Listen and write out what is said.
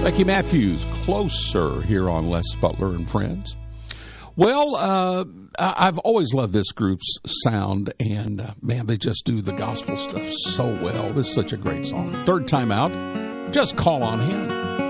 Becky Matthews, Closer, here on Les Butler and Friends. Well, I've always loved this group's sound, and man, they just do the gospel stuff so well. This is such a great song. Third time out, Just Call on Him.